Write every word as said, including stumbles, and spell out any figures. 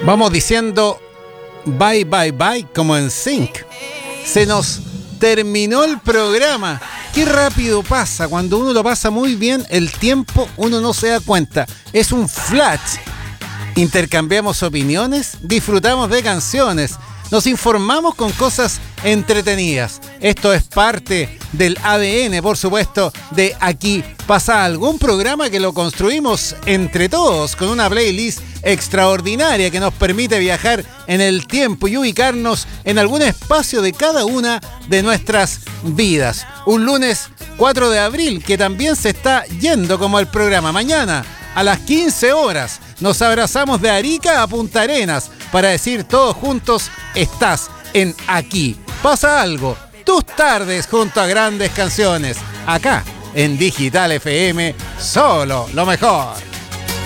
Vamos diciendo bye, bye, bye, como en Sync. Se nos terminó el programa. Qué rápido pasa. Cuando uno lo pasa muy bien, el tiempo uno no se da cuenta. Es un flash. Intercambiamos opiniones, disfrutamos de canciones, nos informamos con cosas entretenidas. Esto es parte del A D N, por supuesto, de Aquí Pasa Algo. Un programa que lo construimos entre todos con una playlist extraordinaria que nos permite viajar en el tiempo y ubicarnos en algún espacio de cada una de nuestras vidas. Un lunes cuatro de abril que también se está yendo como el programa. Mañana a las quince horas nos abrazamos de Arica a Punta Arenas para decir todos juntos: estás en Aquí Pasa Algo. Tus tardes junto a grandes canciones. Acá en Digital F M, solo lo mejor.